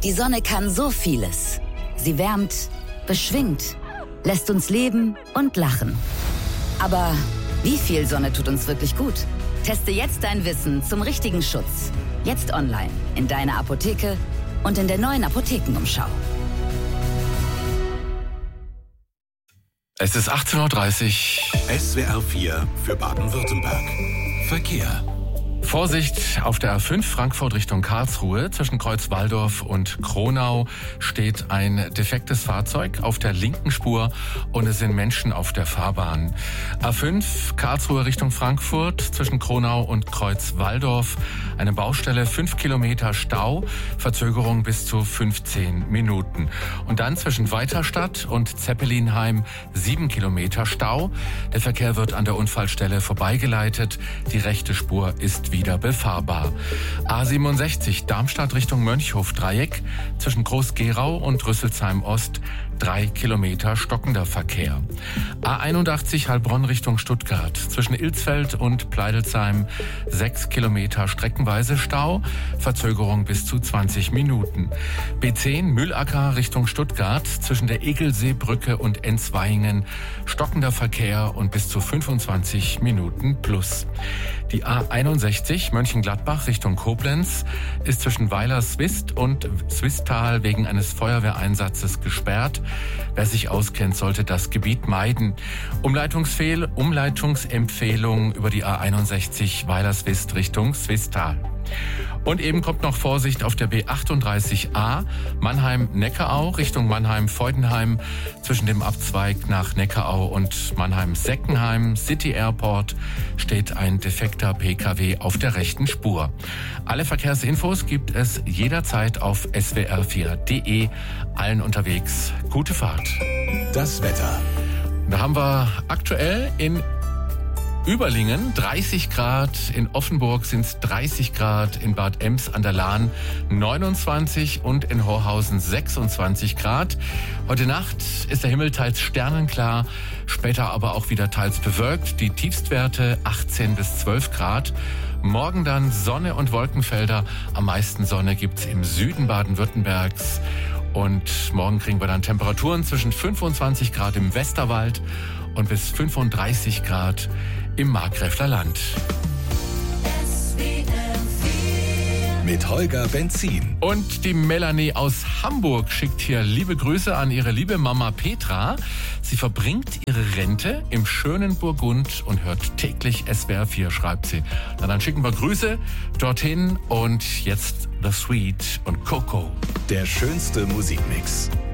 Die Sonne kann so vieles. Sie wärmt, beschwingt, lässt uns leben und lachen. Aber wie viel Sonne tut uns wirklich gut? Teste jetzt dein Wissen zum richtigen Schutz. Jetzt online, in deiner Apotheke und in der neuen Apothekenumschau. Es ist 18:30 Uhr. SWR 4 für Baden-Württemberg. Verkehr. Vorsicht, auf der A5 Frankfurt Richtung Karlsruhe zwischen Kreuz-Walldorf und Kronau steht ein defektes Fahrzeug auf der linken Spur und es sind Menschen auf der Fahrbahn. A5 Karlsruhe Richtung Frankfurt zwischen Kronau und Kreuz-Walldorf eine Baustelle, 5 Kilometer Stau, Verzögerung bis zu 15 Minuten. Und dann zwischen Weiterstadt und Zeppelinheim 7 Kilometer Stau. Der Verkehr wird an der Unfallstelle vorbeigeleitet. Die rechte Spur ist wieder befahrbar. A67 Darmstadt Richtung Mönchhof-Dreieck zwischen Groß-Gerau und Rüsselsheim Ost 3 Kilometer stockender Verkehr. A81 Heilbronn Richtung Stuttgart zwischen Ilsfeld und Pleidelsheim 6 Kilometer streckenweise Stau, Verzögerung bis zu 20 Minuten. B10 Mühlacker Richtung Stuttgart zwischen der Egelseebrücke und Enzweingen stockender Verkehr und bis zu 25 Minuten plus. Die A61 Mönchengladbach Richtung Koblenz ist zwischen Weiler-Swist und Swisttal wegen eines Feuerwehreinsatzes gesperrt. Wer sich auskennt, sollte das Gebiet meiden. Umleitungsempfehlung über die A61 Weiler-Swist Richtung Swisttal. Und eben kommt noch Vorsicht auf der B38a Mannheim-Neckarau Richtung Mannheim-Feudenheim zwischen dem Abzweig nach Neckarau und Mannheim-Seckenheim City Airport steht ein defekter PKW auf der rechten Spur. Alle Verkehrsinfos gibt es jederzeit auf swr4.de. Allen unterwegs gute Fahrt. Das Wetter. Da haben wir aktuell in Überlingen 30 Grad, in Offenburg sind es 30 Grad, in Bad Ems an der Lahn 29 und in Horhausen 26 Grad. Heute Nacht ist der Himmel teils sternenklar, später aber auch wieder teils bewölkt. Die Tiefstwerte 18 bis 12 Grad. Morgen dann Sonne und Wolkenfelder. Am meisten Sonne gibt's im Süden Baden-Württembergs. Und morgen kriegen wir dann Temperaturen zwischen 25 Grad im Westerwald und bis 35 Grad im Markgräfler Land. Mit Holger Benzin. Und die Melanie aus Hamburg schickt hier liebe Grüße an ihre liebe Mama Petra. Sie verbringt ihre Rente im schönen Burgund und hört täglich SWR 4, schreibt sie. Na, dann schicken wir Grüße dorthin und jetzt The Sweet und Coco. Der schönste Musikmix.